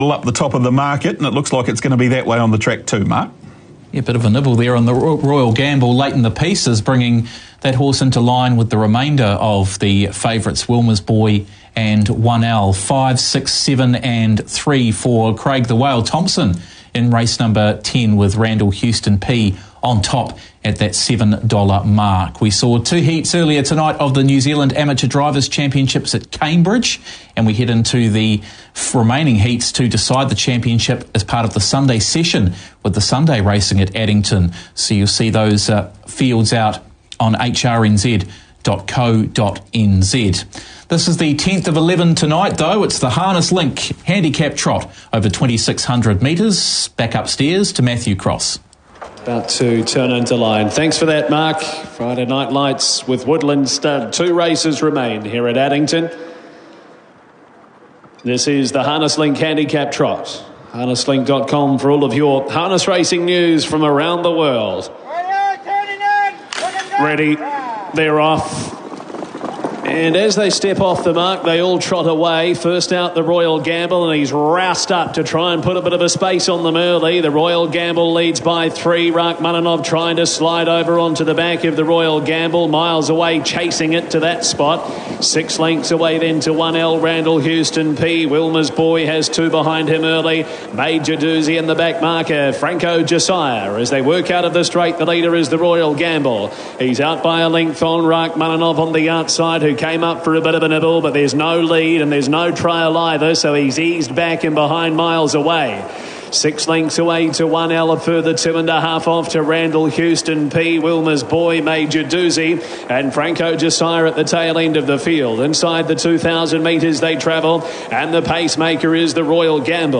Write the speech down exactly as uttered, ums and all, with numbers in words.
up the top of the market, and it looks like it's going to be that way on the track too, Mark. Yeah, a bit of a nibble there on the Royal Gamble late in the pieces, bringing that horse into line with the remainder of the favourites, Wilmer's Boy and one L. Five, six, seven and three for Craig the Whale Thompson in race number ten with Randall Houston P on top at that seven dollar mark. We saw two heats earlier tonight of the New Zealand Amateur Drivers' Championships at Cambridge, and we head into the remaining heats to decide the championship as part of the Sunday session with the Sunday racing at Addington. So you'll see those uh, fields out on h r n z dot co dot n z. This is the tenth of eleven tonight, though. It's the Harness Link Handicap Trot over twenty-six hundred metres. Back upstairs to Matthew Cross. About to turn into line. Thanks for that, Mark. Friday Night Lights with Woodland Stud. Two races remain here at Addington. This is the Harness Link Handicap Trot. harness link dot com for all of your harness racing news from around the world. Ready, they're off. And as they step off the mark, they all trot away. First out, the Royal Gamble, and he's roused up to try and put a bit of a space on them early. The Royal Gamble leads by three. Rachmaninoff trying to slide over onto the back of the Royal Gamble. Miles away, chasing it to that spot. Six lengths away then to one L, Randall Houston P. Wilmer's Boy has two behind him early. Major Doozy in the back marker. Franco Josiah. As they work out of the straight, the leader is the Royal Gamble. He's out by a length on Rachmaninoff on the outside, who came up for a bit of a nibble, but there's no lead and there's no trail either, so he's eased back and behind miles away. Six lengths away to one L, a further two and a half off to Randall Houston P, Wilmer's Boy, Major Doozy, and Franco Josiah at the tail end of the field. Inside the two thousand metres they travel, and the pacemaker is the Royal Gamble.